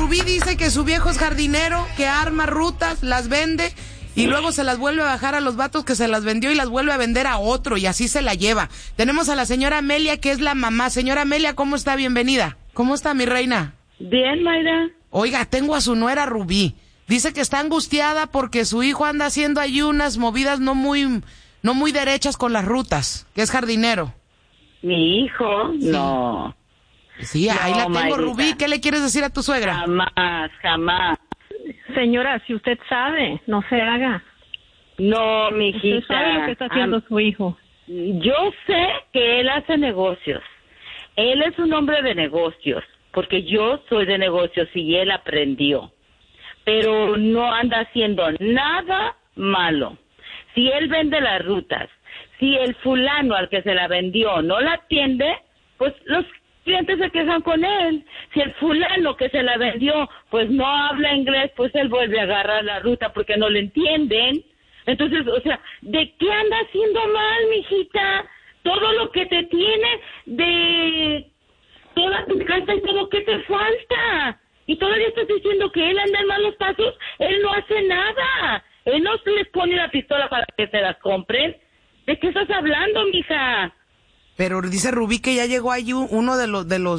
Rubí dice que su viejo es jardinero, que arma rutas, las vende y luego se las vuelve a bajar a los vatos que se las vendió y las vuelve a vender a otro y así se la lleva. Tenemos a la señora Amelia, que es la mamá. Señora Amelia, ¿cómo está? Bienvenida. ¿Cómo está, mi reina? Bien, Mayra. Oiga, tengo a su nuera Rubí. Dice que está angustiada porque su hijo anda haciendo ahí unas movidas no muy derechas con las rutas, que es jardinero. ¿Mi hijo? Sí. No. Sí, ahí No, la tengo, Mayrita. Rubí. ¿Qué le quieres decir a tu suegra? Jamás. Señora, si usted sabe, no se haga. No, mijita. Usted sabe lo que está haciendo su hijo. Yo sé que él hace negocios. Él es un hombre de negocios, porque yo soy de negocios y él aprendió. Pero no anda haciendo nada malo. Si él vende las rutas, si el fulano al que se la vendió no la atiende, pues los clientes se quejan con él. Si el fulano que se la vendió pues no habla inglés, pues él vuelve a agarrar la ruta porque no le entienden. Entonces, o sea, ¿de qué anda haciendo mal, mijita? Todo lo que te tiene de toda tu casa y todo lo que te falta. Y todavía estás diciendo que él anda en malos pasos. Él no hace nada. Él no se les pone la pistola para que se las compren. ¿De qué estás hablando, mija? Pero dice Rubí que ya llegó allí uno de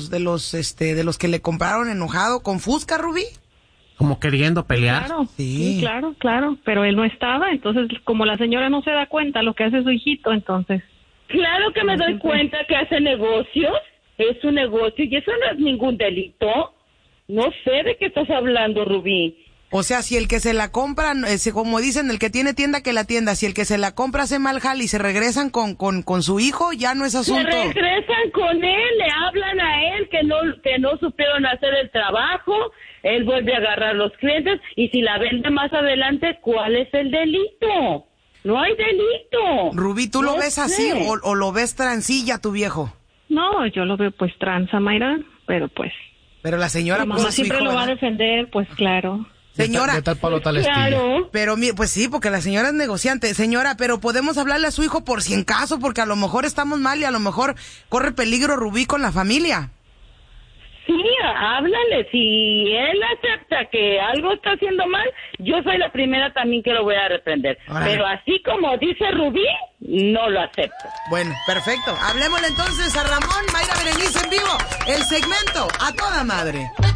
los que le compraron enojado con Fusca, Rubí. Como queriendo pelear. Claro, Sí. sí, claro, pero él no estaba, entonces como la señora no se da cuenta lo que hace su hijito, entonces. Claro que me doy cuenta que hace negocios. Es un negocio y eso no es ningún delito. No sé de qué estás hablando, Rubí. O sea, si el que se la compra, como dicen, el que tiene tienda que la tienda, si el que se la compra hace mal jal y se regresan con su hijo, ya no es asunto. Se regresan con él, le hablan a él que no supieron hacer el trabajo, él vuelve a agarrar los clientes y si la vende más adelante, ¿cuál es el delito? No hay delito. Rubí, ¿tú No lo ves sé. así o lo ves transilla tu viejo? No, yo lo veo pues tranza, Mayra, pero pues. Pero la señora... Mi pues, mamá es su siempre hijo, lo va a ¿verdad? defender, pues claro. Señora, De tal palo, tal estilla. Claro. pero pues sí, porque la señora es negociante. Señora, pero podemos hablarle a su hijo por si en caso, porque a lo mejor estamos mal y a lo mejor corre peligro Rubí con la familia. Sí, háblale. Si él acepta que algo está haciendo mal, yo soy la primera también que lo voy a reprender. Órale. Pero así como dice Rubí, no lo acepto. Bueno, perfecto. Hablemosle entonces a Ramón, Mayra Berenice en vivo. El segmento a toda madre.